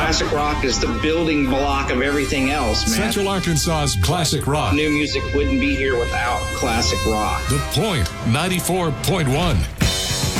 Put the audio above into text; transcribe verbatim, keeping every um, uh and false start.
Classic rock is the building block of everything else, man. Central Arkansas's classic rock. New music wouldn't be here without classic rock. The Point ninety-four point one.